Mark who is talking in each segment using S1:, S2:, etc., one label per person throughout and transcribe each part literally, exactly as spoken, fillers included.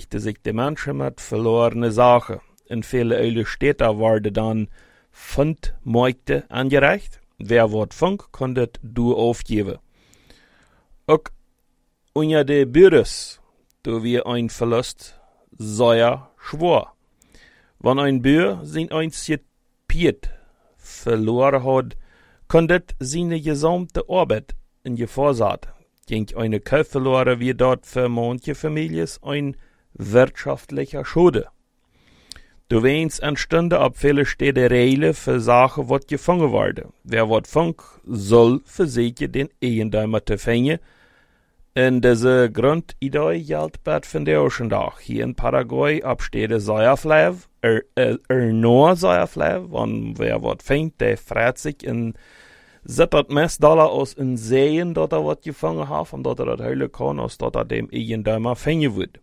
S1: beschäftigte sich die Menschen mit verlorene Sachen. In viele alte Städte wurde dann Fundmägde angereicht. Wer wat funk, kon dat du aufgeben. Ook unter de Bürgers, do wir ein Verlust, sehr schwor. Wenn ein Bür sein einziges Piet verloren hat, kon dat seine gesamte Arbeit in Gefahr sein. Ging eine Kauf verloren, wie dort für manche Familien ein wirtschaftlicher Schade. Du weinst entstünde ab viele Städte Reile für Sachen, wat gefangen wurde. Wer wat funk, soll versichern, den Eigentümer zu fangen. In diese Grundidee gilt bad von der auch Tag. Hier in Paraguay absteht der Säuerfleisch, er, er, er nur Säuerfleisch, wenn wer wat fängt, der freut sich in sittert meist Dollar aus in Seen, dort er wat gefangen hat, und dort er das Hölle kann, aus dort er dem Eigentümer fangen wird.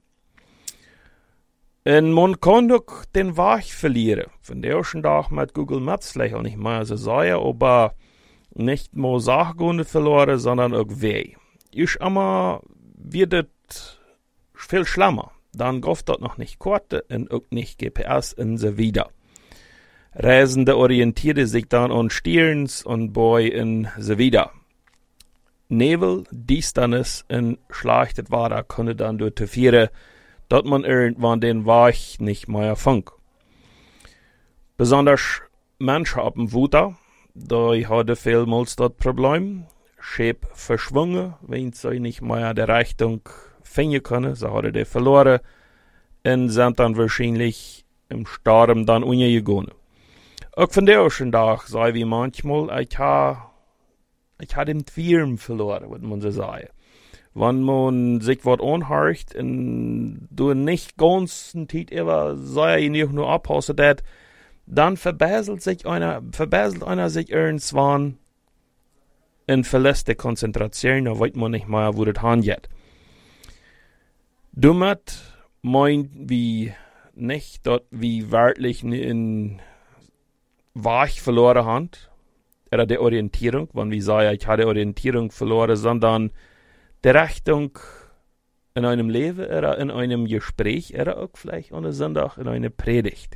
S1: Und man kann doch den Weg verlieren. Von der ersten Tag mit Google Maps vielleicht auch nicht mehr so sagen, aber nicht nur Sachgründe verloren, sondern auch weh. Ist aber wird es viel schlimmer. Dann gofft dort noch nicht Karte und auch nicht G P S und so wieder. Reisende orientierte sich dann an Stirns und Boy und so wieder. Nebel, Distanz und schlechtes Wetter konnte dann durch die Viere, dass man irgendwann den Weg nicht mehr fand. Besonders Menschen auf dem Wuter, da hatte vielmals das Problem, Schäb verschwungen, wenn sie nicht mehr der Richtung finden können, so hatte die verloren und sind dann wahrscheinlich im Sturm dann untergegangen. Auch von der ersten Tag sei wie manchmal, ich habe ich ha den Twirm verloren, würde man so sagen. Wenn man sich was anhört und du nicht ganz Zeit immer sei nicht nur abpassen, dat, dann verbesselt sich einer, verbesselt einer sich irgendwann und verlässt die Konzentration, da weiß man nicht mehr, wo das hingeht. Damit meint wie nicht, dass wie wörtlich in Weg verloren haben, oder die Orientierung, wenn wir sagen, ich habe die Orientierung verloren, sondern die Richtung in einem Leben oder in einem Gespräch oder auch vielleicht an einem Sonntag in einer Predigt.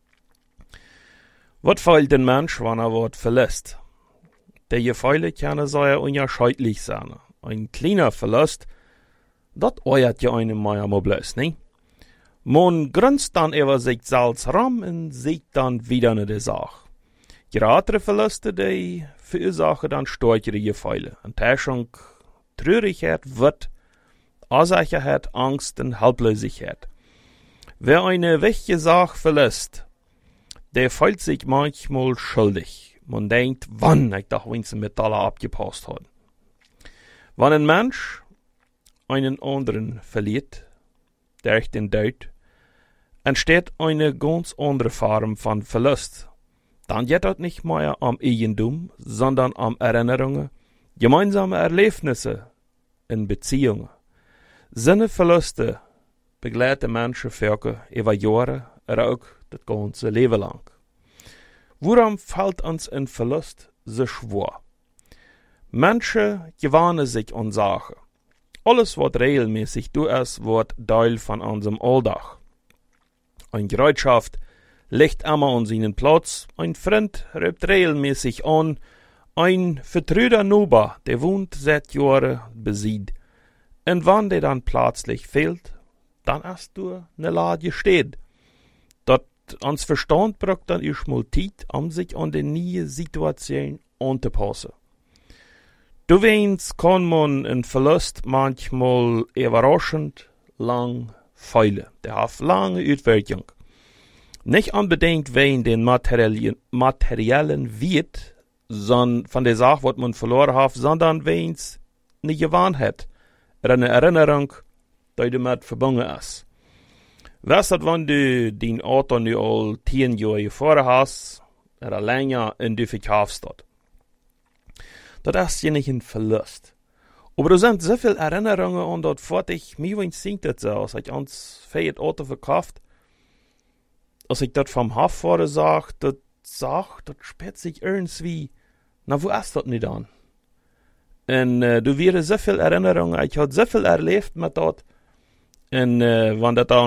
S1: Was fehlt den Mensch, wenn er was verlässt? Der Gefühle kann sehr unterschiedlich sein. Ein kleiner Verlust, das euert ja einem mal mal bloß, ne? Man grinst dann über sich selbst rum und sieht dann wieder eine die Sache. Größere Verluste, die verursachen dann stärkere Gefühle. Enttäuschung, Traurigkeit, Wut, Unsicherheit, Angst und Hilflosigkeit. Wer eine wichtige Sache verlässt, der fühlt sich manchmal schuldig. Man denkt, wann ich doch wenigstens mit Dollar abgepasst habe. Wenn ein Mensch einen anderen verliert, durch den Tod, entsteht eine ganz andere Form von Verlust. Dann geht es nicht mehr am Eigentum, sondern am Erinnerungen, gemeinsame Erlebnisse in Beziehungen. Seine Verluste begleiten Menschen Völker über Jahre oder auch das ganze Leben lang. Woran fällt uns ein Verlust so schwer? Menschen gewöhnen sich an Sachen. Alles, was regelmäßig du ist, wird Teil von unserem Alltag. Eine Gerätschaft legt immer an seinen Platz, ein Freund ruft regelmäßig an, ein vertrauter Nachbar, der wohnt seit Jahren besieht. Und wenn der dann plötzlich fehlt, dann hast du eine Lage steht. Das ans Verstand braucht dann erstmal Zeit, um sich an die neue Situation anzupassen. Du weißt, kann man einen Verlust manchmal überraschend lang feilen. Der hat lange Auswirkungen. Nicht unbedingt wegen den materiellen, materiellen Wert von der Sache, was man verloren hat, sondern wegen es eine Gewohnheit oder eine Erinnerung, die damit verbunden ist. Weißt du, wenn du dein Auto nu all zehn Jahre gefahren hast, oder länger und du verkaufst das? Das ist ja nicht ein Verlust. Aber da sind so viele Erinnerungen an das fertig, mir singt das so, als ich ans Fiat Auto verkauft, als ich das vom Haffahrer sag, das sag, das spät sich irgendwie, na, wo ist das nicht an? Und äh, du wirst so viele Erinnerungen, ich hab so viel erlebt mit das, und äh, wenn das dann